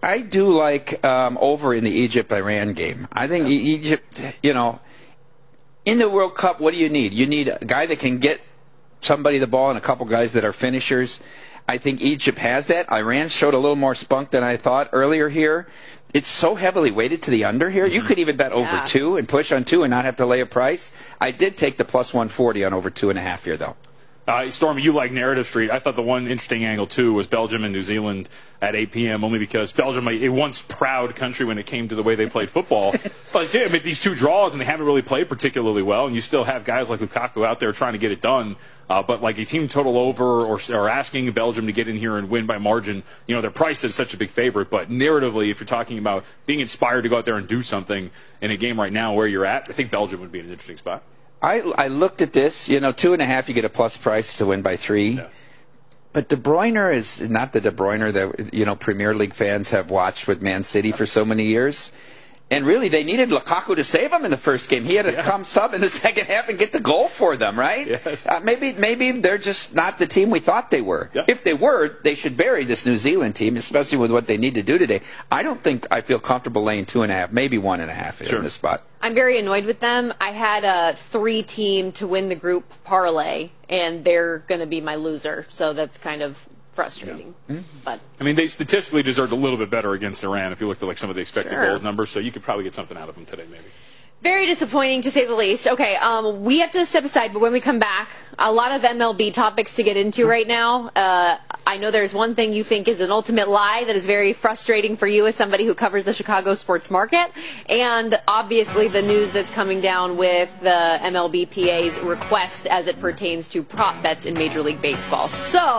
over in the Egypt-Iran game. I think Egypt, in the World Cup, what do you need? You need a guy that can get somebody the ball and a couple guys that are finishers. I think Egypt has that. Iran showed a little more spunk than I thought earlier here. It's so heavily weighted to the under here. You could even bet over 2 and push on 2 and not have to lay a price. I did take the plus 140 on over 2.5 here, though. Stormy, you like Narrative Street. I thought the one interesting angle, too, was Belgium and New Zealand at 8 p.m., only because Belgium, a once proud country when it came to the way they played football. But I mean, these 2 draws, and they haven't really played particularly well, and you still have guys like Lukaku out there trying to get it done. But like a team total over or asking Belgium to get in here and win by margin, they're priced as such a big favorite. But narratively, if you're talking about being inspired to go out there and do something in a game right now where you're at, I think Belgium would be an interesting spot. I looked at this, 2.5, you get a plus price to win by 3. Yeah. But De Bruyne is not the De Bruyne that, Premier League fans have watched with Man City for so many years. And really, they needed Lukaku to save them in the first game. He had to come sub in the second half and get the goal for them, right? Yes. Maybe they're just not the team we thought they were. Yep. If they were, they should bury this New Zealand team, especially with what they need to do today. I don't think I feel comfortable laying 2.5, maybe 1.5 in this spot. I'm very annoyed with them. I had a 3-team to win the group parlay, and they're going to be my loser. So that's kind of frustrating. Yeah. But I mean, they statistically deserved a little bit better against Iran if you looked at some of the expected goals numbers, so you could probably get something out of them today, maybe. Very disappointing, to say the least. Okay, we have to step aside, but when we come back, a lot of MLB topics to get into right now. I know there's one thing you think is an ultimate lie that is very frustrating for you as somebody who covers the Chicago sports market, and obviously the news that's coming down with the MLBPA's request as it pertains to prop bets in Major League Baseball. So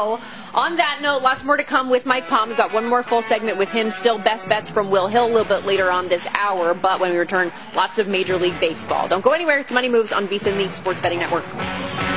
On that note, lots more to come with Mike Palm. We've got one more full segment with him. Still best bets from Will Hill a little bit later on this hour. But when we return, lots of Major League Baseball. Don't go anywhere. It's Money Moves on VSiN, the Sports Betting Network.